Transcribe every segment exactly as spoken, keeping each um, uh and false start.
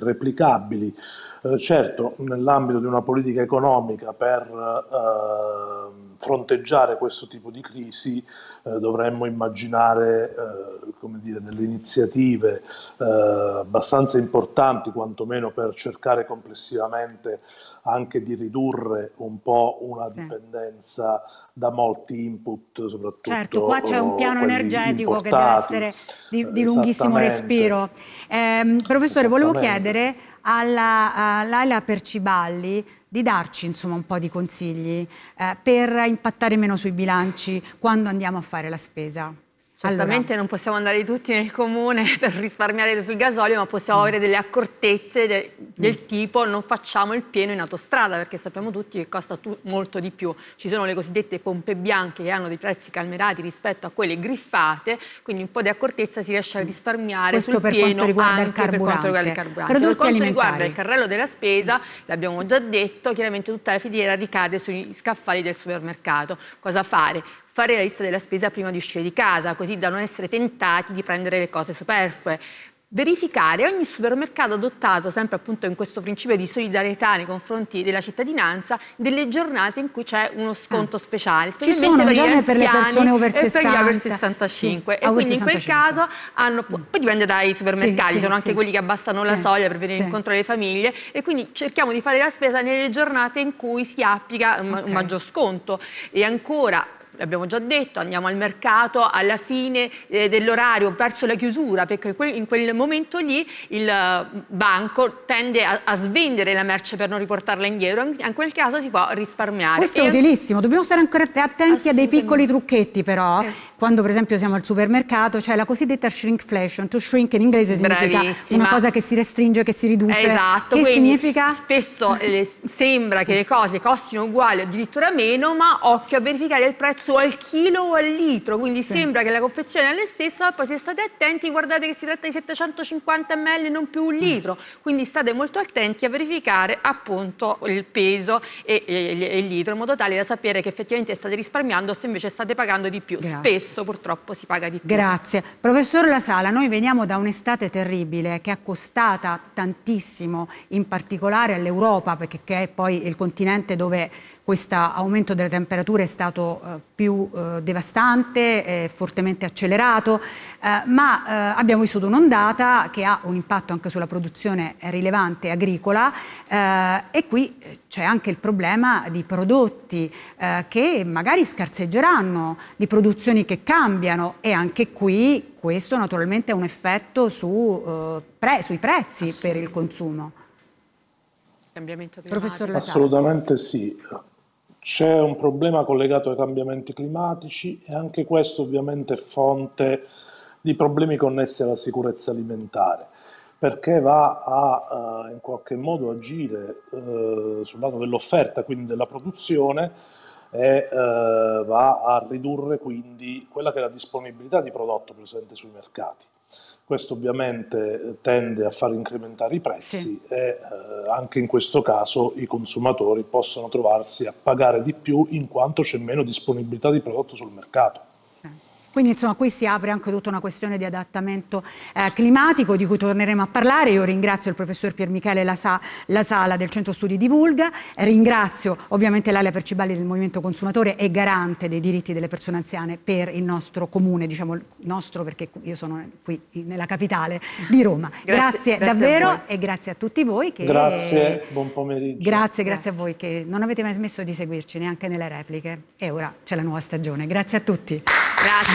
replicabili. Eh, certo, nell'ambito di una politica economica per eh, fronteggiare questo tipo di crisi eh, dovremmo immaginare eh, come dire, delle iniziative eh, abbastanza importanti, quantomeno per cercare complessivamente anche di ridurre un po' una sì. dipendenza da molti input, soprattutto certo, qua c'è un piano energetico importati. Che deve essere di, di lunghissimo respiro. Eh, professore, volevo chiedere alla, a Laila Perciballi di darci insomma un po' di consigli eh, per impattare meno sui bilanci quando andiamo a fare la spesa. Certamente allora, non possiamo andare tutti nel comune per risparmiare sul gasolio, ma possiamo mm. avere delle accortezze de, del mm. tipo non facciamo il pieno in autostrada, perché sappiamo tutti che costa tu, molto di più. Ci sono le cosiddette pompe bianche che hanno dei prezzi calmerati rispetto a quelle griffate, quindi un po' di accortezza si riesce a risparmiare Questo sul per pieno quanto anche per quanto riguarda il carburante. Per quanto riguarda il carrello della spesa, l'abbiamo già detto, chiaramente tutta la filiera ricade sugli scaffali del supermercato. Cosa fare? Fare la lista della spesa prima di uscire di casa, così da non essere tentati di prendere le cose superflue. Verificare ogni supermercato adottato, sempre appunto in questo principio di solidarietà nei confronti della cittadinanza, delle giornate in cui c'è uno sconto speciale, specialmente per gli anziani per le persone over sessanta. E per gli over sessantacinque. Sì, e quindi in quel caso hanno, poi dipende dai supermercati, sì, sono sì, anche sì. quelli che abbassano sì. la soglia per venire sì. incontro alle famiglie, e quindi cerchiamo di fare la spesa nelle giornate in cui si applica un, okay. un maggior sconto. E ancora, l'abbiamo già detto, andiamo al mercato alla fine eh, dell'orario, verso la chiusura, perché in quel momento lì il banco tende a, a svendere la merce per non riportarla indietro, in quel caso si può risparmiare. Questo è e utilissimo, dobbiamo stare ancora attenti a dei piccoli trucchetti però, eh. quando per esempio siamo al supermercato, c'è la cosiddetta shrinkflation, to shrink in inglese significa Bravissima. una cosa che si restringe, che si riduce. Esatto, che significa? Spesso eh, sembra che le cose costino uguali o addirittura meno, ma occhio a verificare il prezzo al chilo o al litro, quindi sì. sembra che la confezione è la stessa, ma poi se state attenti guardate che si tratta di settecentocinquanta millilitri, non più un litro, quindi state molto attenti a verificare appunto il peso e, e, e il litro, in modo tale da sapere che effettivamente state risparmiando, se invece state pagando di più. Grazie. Spesso purtroppo si paga di più. Grazie. Professor La Sala, noi veniamo da un'estate terribile che è costata tantissimo, in particolare all'Europa, perché che è poi il continente dove questo aumento delle temperature è stato eh, più eh, devastante, eh, fortemente accelerato, eh, ma eh, abbiamo vissuto un'ondata che ha un impatto anche sulla produzione rilevante agricola eh, e qui c'è anche il problema di prodotti eh, che magari scarseggeranno, di produzioni che cambiano, e anche qui questo naturalmente ha un effetto su, eh, pre sui prezzi per il consumo. Cambiamento Professor La Sala. Assolutamente sì. C'è un problema collegato ai cambiamenti climatici e anche questo ovviamente è fonte di problemi connessi alla sicurezza alimentare, perché va a uh, in qualche modo agire uh, sul lato dell'offerta, quindi della produzione, e uh, va a ridurre quindi quella che è la disponibilità di prodotto presente sui mercati. Questo ovviamente tende a far incrementare i prezzi sì. e eh, anche in questo caso i consumatori possono trovarsi a pagare di più in quanto c'è meno disponibilità di prodotto sul mercato. Quindi insomma qui si apre anche tutta una questione di adattamento eh, climatico di cui torneremo a parlare. Io ringrazio il professor Piermichele La, Sa La Sala del Centro Studi di Vulga, ringrazio ovviamente Laila Perciballi del Movimento Consumatore e garante dei diritti delle persone anziane per il nostro comune, diciamo il nostro perché io sono qui nella capitale di Roma. Grazie, grazie, grazie davvero e grazie a tutti voi. Che... Grazie, buon pomeriggio. Grazie, grazie, grazie a voi che non avete mai smesso di seguirci neanche nelle repliche e ora c'è la nuova stagione. Grazie a tutti. Grazie.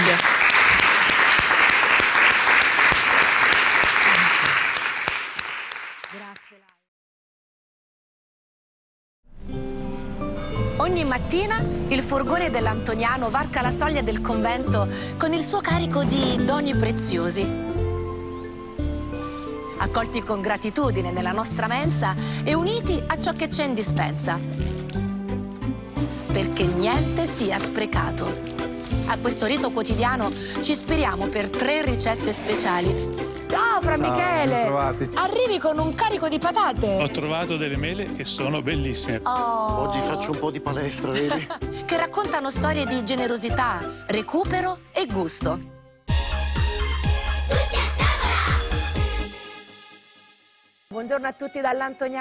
Ogni mattina il furgone dell'Antoniano varca la soglia del convento con il suo carico di doni preziosi. Accolti con gratitudine nella nostra mensa e uniti a ciò che c'è in dispensa. Perché niente sia sprecato. A questo rito quotidiano ci ispiriamo per tre ricette speciali. Ciao Fra Michele! Arrivi con un carico di patate. Ho trovato delle mele che sono bellissime. Oh. Oggi faccio un po' di palestra, vedi? Che raccontano storie di generosità, recupero e gusto. Buongiorno a tutti dall'Antoniano.